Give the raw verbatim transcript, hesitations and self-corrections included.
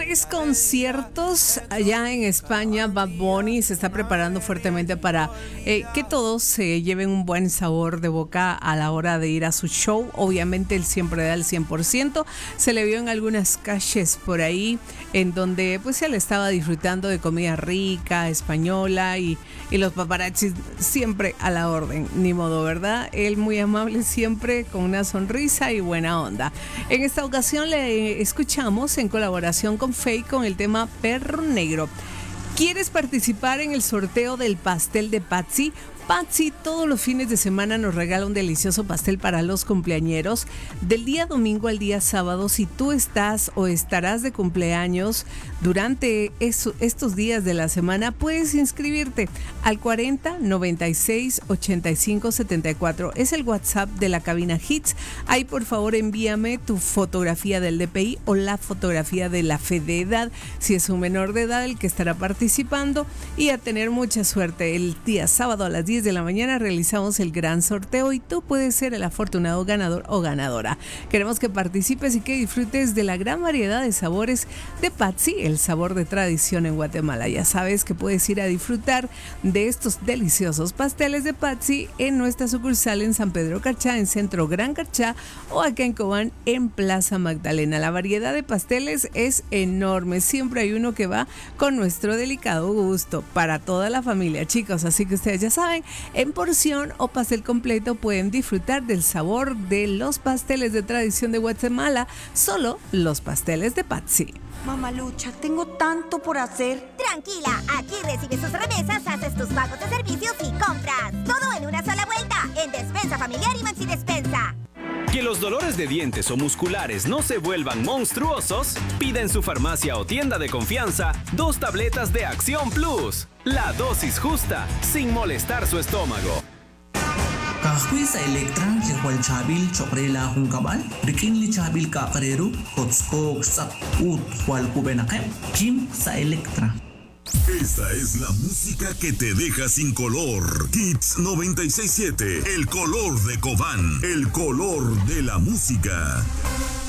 Tres conciertos allá en España. Bad Bunny se está preparando fuertemente para eh, que todos se lleven un buen sabor de boca a la hora de ir a su show. Obviamente él siempre da el cien por ciento. Se le vio en algunas calles por ahí en donde pues él estaba disfrutando de comida rica, española y, y los paparazzis siempre a la orden. Ni modo, ¿verdad? Él muy amable siempre, con una sonrisa y buena onda. En esta ocasión le escuchamos en colaboración con Faye con el tema Perro Negro. ¿Quieres participar en el sorteo del pastel de Patsy? Patsy todos los fines de semana nos regala un delicioso pastel para los cumpleañeros. Del día domingo al día sábado, si tú estás o estarás de cumpleaños durante eso, estos días de la semana, puedes inscribirte al cuarenta noventa y seis ochenta y cinco setenta y cuatro. Es el WhatsApp de la cabina Hits. Ahí por favor envíame tu fotografía del D P I o la fotografía de la fe de edad, si es un menor de edad el que estará participando, y a tener mucha suerte. El día sábado a las diez de la mañana realizamos el gran sorteo y tú puedes ser el afortunado ganador o ganadora. Queremos que participes y que disfrutes de la gran variedad de sabores de Patsy, el sabor de tradición en Guatemala. Ya sabes que puedes ir a disfrutar de estos deliciosos pasteles de Patsy en nuestra sucursal en San Pedro Carchá, en Centro Gran Carchá, o acá en Cobán, en Plaza Magdalena. La variedad de pasteles es enorme. Siempre hay uno que va con nuestro delicado gusto para toda la familia, chicos. Así que ustedes ya saben, en porción o pastel completo pueden disfrutar del sabor de los pasteles de tradición de Guatemala, solo los pasteles de Patsy. Mamalucha, tengo tanto por hacer. Tranquila, aquí recibes tus remesas, haces tus pagos de servicios y compras. Todo en una sola vuelta, en Despensa Familiar y Maxi Despensa. Que los dolores de dientes o musculares no se vuelvan monstruosos, pida en su farmacia o tienda de confianza dos tabletas de Acción Plus. La dosis justa, sin molestar su estómago. Kahwi sa Electra, Lehual Chabil, Chokrela Hunkabal, Rikin Li Chabil Kakareru, Hotskok Sak Ut, Hual Kubenakem, Kim sa Electra. Esta es la música que te deja sin color. Hits noventa y seis punto siete, el color de Cobán, el color de la música.